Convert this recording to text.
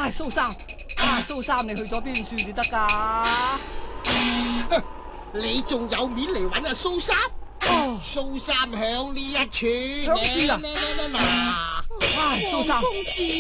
唉，蘇三，蘇三，你去咗邊處至得㗎？ 你仲有面嚟揾阿蘇三？ 哦， 蘇三響呢一處， 響處啊！唉，蘇三。